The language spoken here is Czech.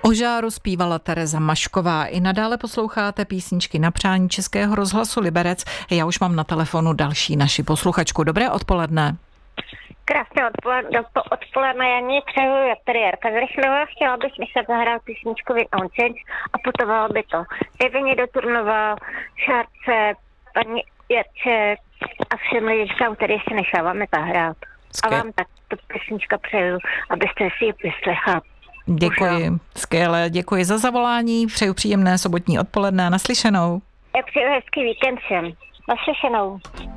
O žáru zpívala Tereza Mašková. I nadále posloucháte písničky na přání Českého rozhlasu Liberec. Já už mám na telefonu další naši posluchačku. Dobré odpoledne. Krásné odpoledne, já mě přeju tady Jarka z Rychnova. Chtěla bych nechat zahrát písničku With No Change a putovalo by to Evině do Turnova, Šárce, paní Jarče a všem lidem, který si necháváme zahrát. A vám tak tu písnička přeju, abyste si ji vyslechla. Děkuji, skvěle, děkuji za zavolání, přeju příjemné sobotní odpoledne a naslyšenou. Já přeju hezký víkend všem. Naslyšenou.